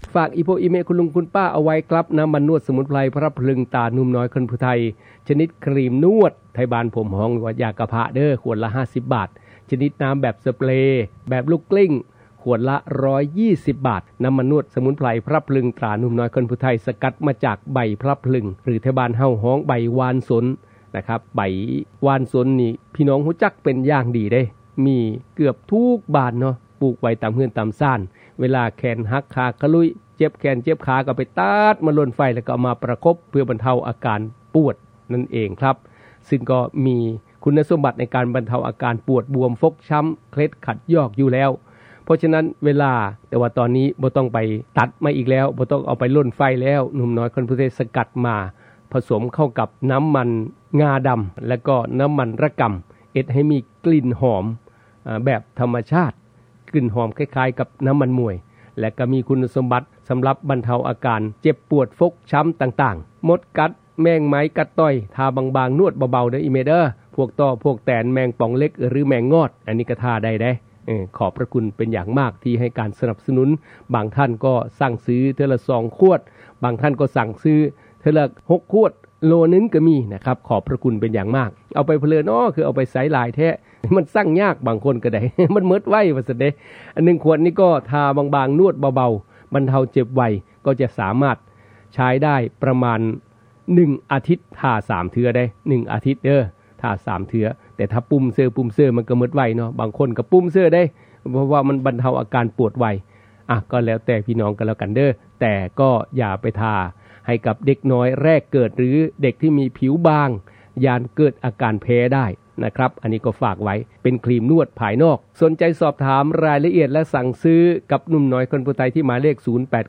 ฝากอีโพอีเมคุณลุงคุณป้าเอาไว้ครับน้ำมันนวดสมุนไพรพระพลึงตานุ่มน้อยคนผู้ไทยชนิดครีมนวดไทยบ้านผมห้องว่ายากระเพาะเด้อขวดละ50 บาทชนิดน้ำแบบสเปรย์แบบลูกกลิ้งขวดละ120 บาทน้ำมันนวดสมุนไพรพระพลึงตานุ่มน้อยคนผู้ไทยสกัดมาจากใบพระพลึงหรือไทยบ้านเฮาห้องใบวานสนนะครับใบวานสนนี่พี่น้องรู้จักเป็นอย่างดีเด้มีเกือบทุกบ้านเนาะปลูกไว้ตามเฮือนตามซ่านเวลาแขนหักขากระลุยเจ็บแขนเจ็บขาก็ไปตัดมาลนไฟแล้วก็เอามาประคบเพื่อบรรเทาอาการปวดนั่นเองครับซึ่งก็มีคุณสมบัติในการบรรเทาอาการปวดบวมฟกช้ำเคล็ดขัดยอกอยู่แล้วเพราะฉะนั้นเวลาแต่ว่าตอนนี้บ่ต้องไปตัดมาอีกแล้วบ่ต้องเอาไปลนไฟแล้วหนุ่มน้อยคนผู้ไทยสกัดมาผสมเข้ากับน้ำมันงาดำและก็น้ำมันระกำให้มีกลิ่นหอมแบบธรรมชาติกลิ่นหอมคล้ายๆกับน้ำมันมวยและก็มีคุณสมบัติสำหรับบรรเทาอาการเจ็บปวดฟกช้ำต่างๆมดกัดแมงไม้กัดต้อยทาบางๆนวดเบาๆเด้ออีเมเดอร์พวกต่อพวกแตนแมงป่องเล็กหรือแมงงอดอันนี้ก็ทาได้ขอบพระคุณเป็นอย่างมากที่ให้การสนับสนุนบางท่านก็สั่งซื้อเทอละ2 ขวดบางท่านก็สั่งซื้อเทอละ6 ขวดโลนึงก็มีนะครับขอบพระคุณเป็นอย่างมากเอาไปเพลินคือเอาไปใส่หลายแท้มันสั่งยากบางคนก็ได้ มันเมิดไว้ว่าซั่นเด้อัน1 ขวดนี้ก็ทาบางๆนวดเบาๆบรรเทาเจ็บไวก็จะสามารถใช้ได้ประมาณ1 อาทิตย์ทา3 เทื่อได้1 อาทิตย์ทา3 เทื่อแต่ถ้าปุ่มเสื้อมันก็เมิดไวเนาะบางคนก็ปุ่มเสื้อได้เพราะว่ามันบรรเทาอาการปวดไวก็แล้วแต่พี่น้องกันแล้วกันแต่ก็อย่าไปทาให้กับเด็กน้อยแรกเกิดหรือเด็กที่มีผิวบางยานเกิดอาการแพ้ได้นะครับอันนี้ก็ฝากไว้เป็นครีมนวดภายนอกสนใจสอบถามรายละเอียดและสั่งซื้อกับหนุ่มน้อยคนผู้ไทยที่หมายเลข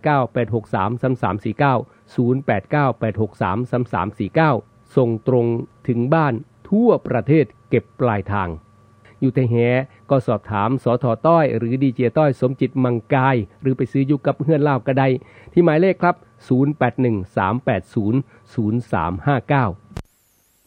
0898633349 ส่งตรงถึงบ้านทั่วประเทศเก็บปลายทางอยู่แต่แหก็สอบถามสท.ต้อยหรือดีเจต้อยสมจิตมังกายหรือไปซื้ออยู่กับเฮือนลาวก็ได้ที่หมายเลขครับ0813800359